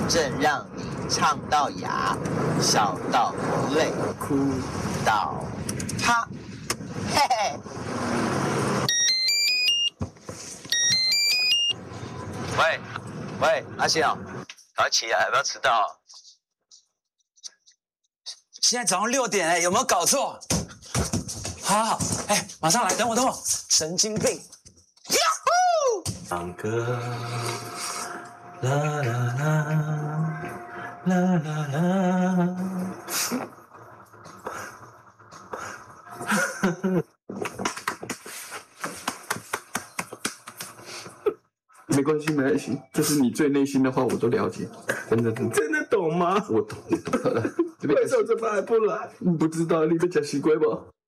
正让你唱到哑，笑到流泪，哭到啪，嘿嘿。喂，阿信哦，赶快起来，不要迟到。 现在早上6点，有没有搞错？好，马上来，等我，神经病！呀呼！ 唱歌，啦啦啦，啦啦啦。没关系，这是你最内心的话，我都了解，真的懂吗？我懂了。为什么这么还不来？你不知道你被讲习惯不？